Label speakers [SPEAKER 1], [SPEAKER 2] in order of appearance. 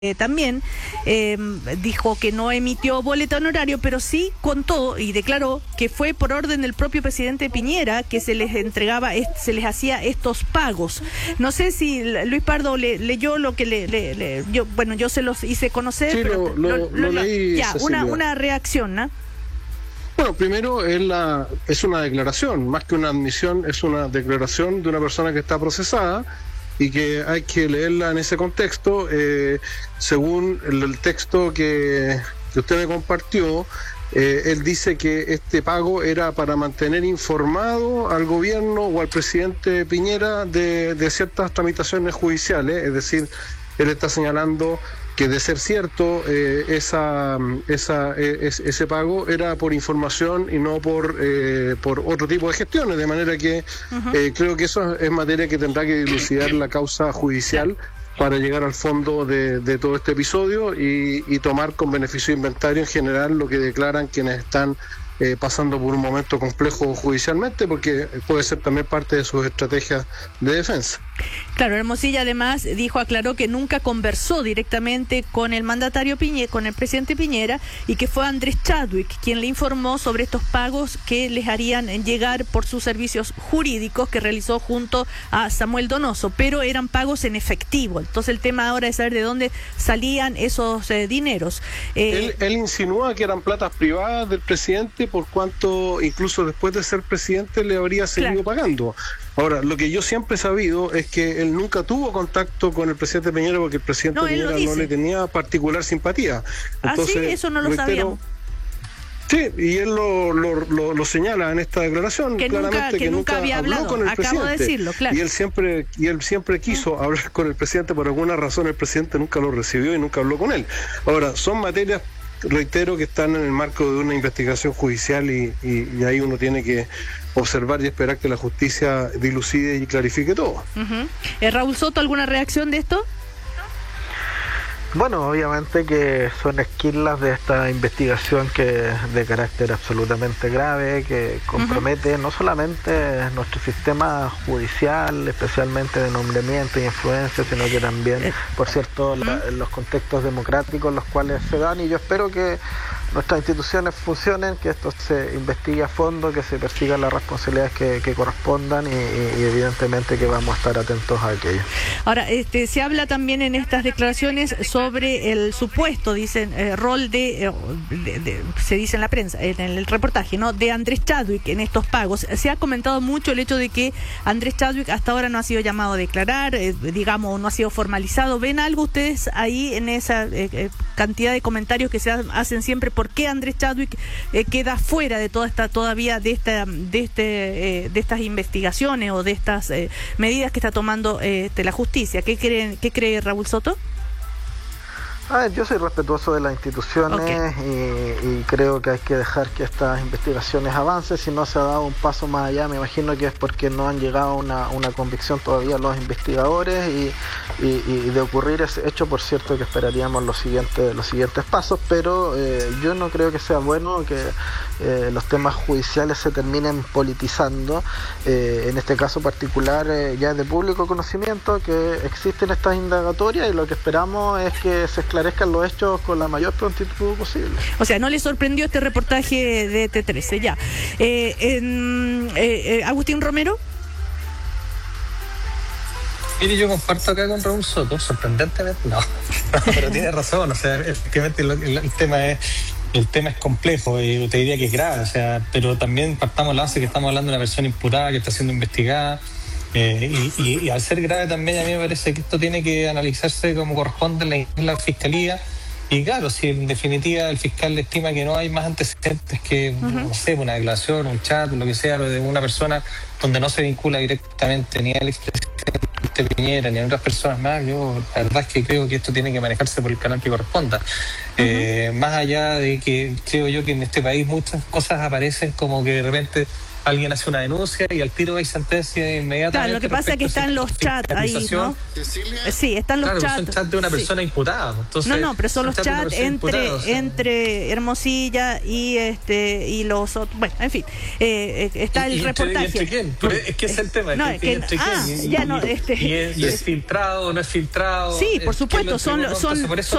[SPEAKER 1] También dijo que no emitió boleta honorario, pero sí contó y declaró que fue por orden del propio presidente Piñera que se les entregaba, se les hacía estos pagos. No sé si Luis Pardo leyó lo que yo se los hice conocer,
[SPEAKER 2] sí,
[SPEAKER 1] pero
[SPEAKER 2] lo leí,
[SPEAKER 1] ya, una reacción, ¿no?
[SPEAKER 2] Bueno, primero es una declaración, más que una admisión, es una declaración de una persona que está procesada y que hay que leerla en ese contexto. Según el texto que usted me compartió, él dice que este pago era para mantener informado al gobierno o al presidente Piñera de ciertas tramitaciones judiciales, es decir, él está señalando que de ser cierto ese pago era por información y no por otro tipo de gestiones, de manera que creo que eso es materia que tendrá que dilucidar la causa judicial para llegar al fondo de todo este episodio y tomar con beneficio de inventario en general lo que declaran quienes están pasando por un momento complejo judicialmente, porque puede ser también parte de sus estrategias de defensa.
[SPEAKER 1] Claro, Hermosilla además aclaró que nunca conversó directamente con el mandatario Piñera, con el presidente Piñera, y que fue Andrés Chadwick quien le informó sobre estos pagos que les harían llegar por sus servicios jurídicos que realizó junto a Samuel Donoso, pero eran pagos en efectivo. Entonces el tema ahora es saber de dónde salían esos dineros.
[SPEAKER 2] Él insinúa que eran platas privadas del presidente, por cuanto incluso después de ser presidente le habría seguido pagando. Ahora, lo que yo siempre he sabido es que él nunca tuvo contacto con el presidente Piñera porque el presidente Piñera no le tenía particular simpatía. Entonces,
[SPEAKER 1] sí, eso no lo sabíamos.
[SPEAKER 2] Sí, y él lo señala en esta declaración
[SPEAKER 1] que
[SPEAKER 2] claramente
[SPEAKER 1] nunca había hablado
[SPEAKER 2] con el
[SPEAKER 1] acabo
[SPEAKER 2] presidente.
[SPEAKER 1] De decirlo, claro.
[SPEAKER 2] Y él siempre quiso hablar con el presidente, por alguna razón el presidente nunca lo recibió y nunca habló con él. Ahora, son materias, reitero, que están en el marco de una investigación judicial y ahí uno tiene que observar y esperar que la justicia dilucide y clarifique todo.
[SPEAKER 1] Raúl Soto, ¿alguna reacción de esto?
[SPEAKER 3] Bueno, obviamente que son esquirlas de esta investigación que es de carácter absolutamente grave, que compromete no solamente nuestro sistema judicial, especialmente de nombramiento y influencia, sino que también, por cierto, los contextos democráticos en los cuales se dan, y yo espero que nuestras instituciones funcionen, que esto se investigue a fondo, que se persigan las responsabilidades que correspondan y evidentemente que vamos a estar atentos a aquello.
[SPEAKER 1] Ahora, se habla también en estas declaraciones sobre el supuesto, dicen, rol se dice en la prensa, en el reportaje, ¿no?, de Andrés Chadwick en estos pagos. Se ha comentado mucho el hecho de que Andrés Chadwick hasta ahora no ha sido llamado a declarar, no ha sido formalizado. ¿Ven algo ustedes ahí en esa cantidad de comentarios que se hacen siempre? ¿Por qué Andrés Chadwick queda fuera de toda esta, todavía de estas investigaciones o de estas medidas que está tomando la justicia? ¿Qué cree Raúl Soto?
[SPEAKER 3] A ver, yo soy respetuoso de las instituciones y creo que hay que dejar que estas investigaciones avancen. Si no se ha dado un paso más allá, me imagino que es porque no han llegado a una convicción todavía los investigadores y de ocurrir ese hecho, por cierto, que esperaríamos los siguientes pasos, pero yo no creo que sea bueno que los temas judiciales se terminen politizando. En este caso particular ya es de público conocimiento que existen estas indagatorias y lo que esperamos es que se esclarezcan los hechos con la mayor prontitud posible.
[SPEAKER 1] O sea, ¿no le sorprendió este reportaje de T13? Ya. Agustín Romero.
[SPEAKER 4] Mire, yo comparto acá con Raúl Soto, sorprendentemente no, pero tiene razón, o sea, efectivamente el tema es complejo y te diría que es grave, o sea, pero también partamos la base que estamos hablando de una persona imputada que está siendo investigada. Y al ser grave también a mí me parece que esto tiene que analizarse como corresponde en la fiscalía. Y claro, si en definitiva el fiscal estima que no hay más antecedentes que, no sé, una declaración, un chat, lo que sea, lo de una persona donde no se vincula directamente ni al expresidente Piñera ni a otras personas más, yo la verdad es que creo que esto tiene que manejarse por el canal que corresponda. Más allá de que creo yo que en este país muchas cosas aparecen como que de repente alguien hace una denuncia y al tiro hay sentencia inmediatamente.
[SPEAKER 1] Claro, lo que pasa es que están los chats ahí, ¿no? Sí, están los chats.
[SPEAKER 4] Son chats de una persona imputada. Entonces,
[SPEAKER 1] no, pero son los chats entre Hermosilla y los otros. Bueno, en fin, está el reportaje.
[SPEAKER 4] ¿Entre quién? Es que es el tema.
[SPEAKER 1] No,
[SPEAKER 4] ¿entre quién?
[SPEAKER 1] ya no,
[SPEAKER 4] ¿Y es filtrado o no es filtrado?
[SPEAKER 1] Sí, por supuesto, son